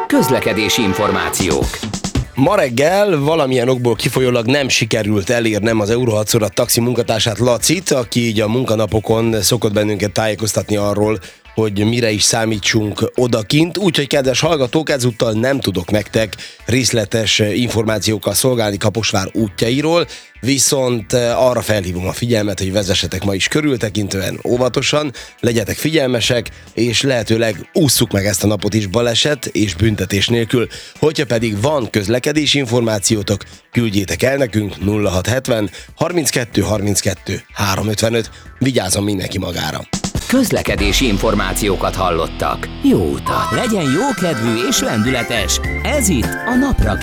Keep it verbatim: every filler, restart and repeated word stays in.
Közlekedési információk. Ma reggel valamilyen okból kifolyólag nem sikerült elérnem az Euro hatszor a taxi munkatársát, Lacit, aki így a munkanapokon szokott bennünket tájékoztatni arról, hogy mire is számítsunk odakint. Úgyhogy kedves hallgatók, ezúttal nem tudok nektek részletes információkkal szolgálni Kaposvár útjairól, viszont arra felhívom a figyelmet, hogy vezessetek ma is körültekintően, óvatosan, legyetek figyelmesek, és lehetőleg ússzuk meg ezt a napot is baleset és büntetés nélkül. Hogyha pedig van közlekedési információtok, küldjétek el nekünk nulla hat hetven harminckettő harminckettő háromszázötvenöt. Vigyázzon mindenki magára! Közlekedési információkat hallottak. Jó utat! Legyen jó kedvű és lendületes. Ez itt a Napra